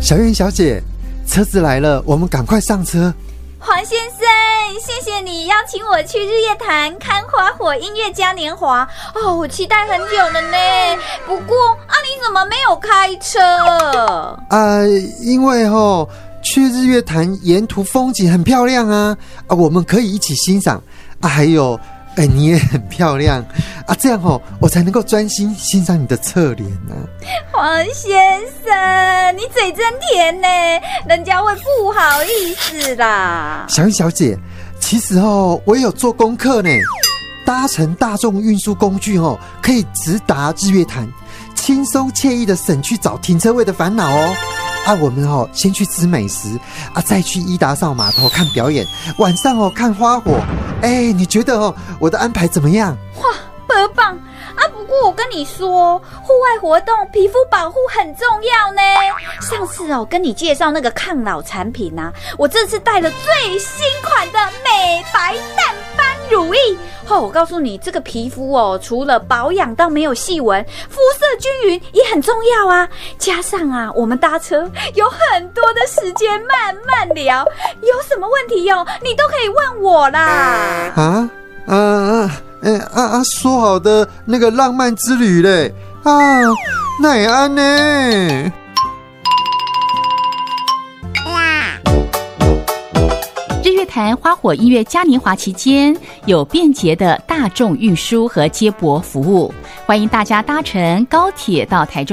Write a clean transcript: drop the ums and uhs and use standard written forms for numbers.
小燕小姐，车子来了，我们赶快上车。 黄先生，谢谢你邀请我去日月潭看花火音乐嘉年华我期待很久了呢。不过你怎么没有开车？ 因为去日月潭沿途风景很漂亮啊，我们可以一起欣赏还有你也很漂亮这样我才能够专心欣赏你的侧脸啊。 黄先生，你嘴真甜呢，人家会不好意思啦。 小燕小姐，其实我也有做功课呢。搭乘大众运输工具可以直达日月潭，轻松惬意的省去找停车位的烦恼我们先去吃美食再去伊达邵码头看表演，晚上看花火。你觉得我的安排怎么样？ 哇，很棒不过我跟你说，户外活动皮肤保护很重要呢。上次跟你介绍那个抗老产品我这次带了最新款的美白淡斑乳液我告诉你，这个皮肤除了保养到没有细纹，肤色均匀也很重要加上我们搭车有很多的时间慢慢聊，有什么问题你都可以问我啦。 说好的那个浪漫之旅嘞那也安呢。 日月潭花火音乐嘉年华期间，有便捷的大众运输和接驳服务，欢迎大家搭乘高铁到台中